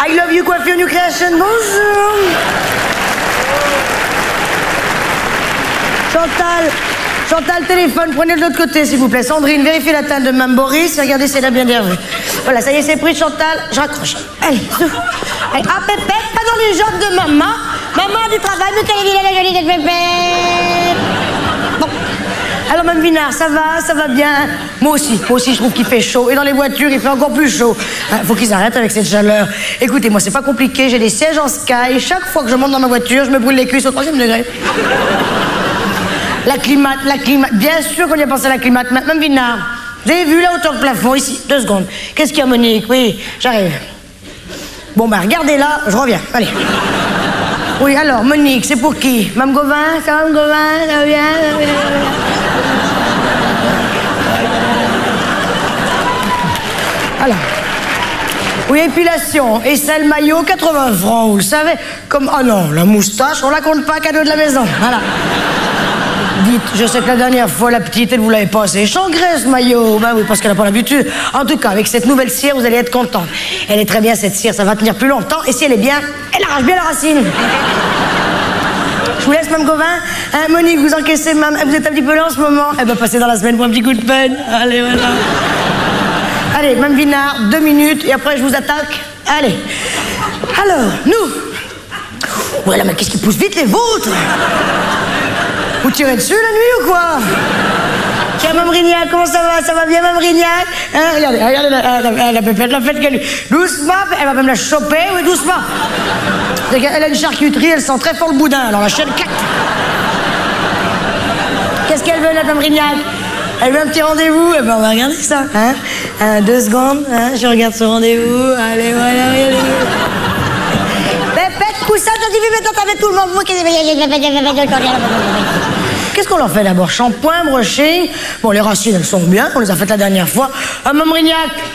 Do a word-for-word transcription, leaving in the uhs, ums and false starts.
I love you, coiffure New Creation, bonjour. Chantal, Chantal, téléphone, prenez de l'autre côté, s'il vous plaît. Sandrine, vérifiez la teinte de Mme Boris. Regardez si elle a bien d'hervé. Voilà, ça y est, c'est pris, Chantal. Je raccroche. Allez, souffle. Allez, ah, Pépette, pas dans les jambes de maman. Maman a du travail, mais quelle est la jolie de Pépette. Bon. Alors, Mme Vinard, ça va, ça va bien. Moi aussi, moi aussi, je trouve qu'il fait chaud. Et dans les voitures, il fait encore plus chaud. Il faut qu'ils arrêtent avec cette chaleur. Écoutez, moi, c'est pas compliqué. J'ai des sièges en sky. Chaque fois que je monte dans ma voiture, je me brûle les cuisses au troisième degré. La climate, la climate. Bien sûr qu'on y a pensé à la climate. Mme Vinard, vous avez vu la hauteur de plafond ici? Deux secondes. Qu'est-ce qu'il y a, Monique? Oui, j'arrive. Bon, bah, regardez là, je reviens. Allez. Oui, alors, Monique, c'est pour qui? Mme Gauvin? Ça va, Mme Gauvin? Ça va bien? Ça va bien? Voilà. Oui, épilation. Aisselle maillot, quatre-vingts francs, vous le savez. Comme, oh non, la moustache, on la compte pas, cadeau de la maison. Voilà. Dites, je sais que la dernière fois, la petite, elle vous l'avait pas assez changré, ce maillot. Ben oui, parce qu'elle n'a pas l'habitude. En tout cas, avec cette nouvelle cire, vous allez être contente. Elle est très bien, cette cire, ça va tenir plus longtemps. Et si elle est bien, elle arrache bien la racine. Je vous laisse, Mme Gauvin. Hein, Monique, vous encaissez, Mme... Vous êtes un petit peu là en ce moment? Eh ben, passez dans la semaine pour un petit coup de peine. Allez, voilà. Allez, Mme Vinard, deux minutes, et après, je vous attaque. Allez. Alors, nous. Ouais, là, mais qu'est-ce qui pousse vite, les vôtres? Vous tirez dessus la nuit ou quoi? Tiens, Mme Rignac, comment ça va? Ça va bien, Mme Rignac? Hein, regardez, regardez la, la, la pépette, la fête qu'elle... Doucement, elle va même la choper, oui, doucement. Elle a une charcuterie, elle sent très fort le boudin, alors la chaîne, clac. Qu'est-ce qu'elle veut, la Mme Rignac? Elle veut un petit rendez-vous? Eh ben, on va regarder ça, hein? Un, deux secondes, hein? Je regarde ce rendez-vous. Allez, voilà, regardez. Pépette, coussin, t'as dit, mais toi, t'avais tout le monde. Qu'est-ce qu'on leur fait d'abord? Shampoing, brushing. Bon, les racines, elles sont bien. On les a faites la dernière fois. Ah, Mme Rignac,